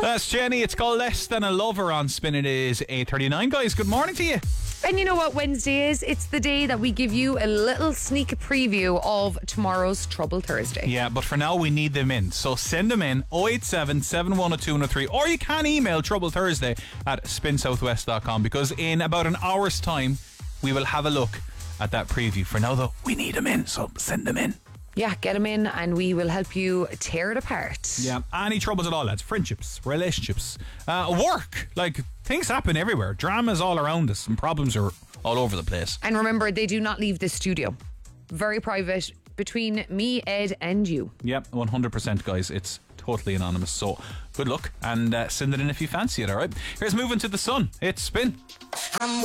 That's Jenny. It's called Less Than a Lover on Spin. It is 8:39, guys. Good morning to you. And you know what Wednesday is? It's the day that we give you a little sneak preview of tomorrow's Trouble Thursday. Yeah, but for now we need them in. So send them in 087 7102 103, or you can email troublethursday@spinsouthwest.com, because in about an hour's time we will have a look at that preview. For now though, we need them in, so send them in. Yeah, get them in and we will help you tear it apart. Yeah, any troubles at all, lads. Friendships, relationships, work. Like, things happen everywhere. Drama's all around us and problems are all over the place. And remember, they do not leave the studio. Very private between me, Ed, and you. Yep, 100%, guys. It's totally anonymous. So good luck and send it in if you fancy it, alright? Here's Moving to the Sun. It's Spin.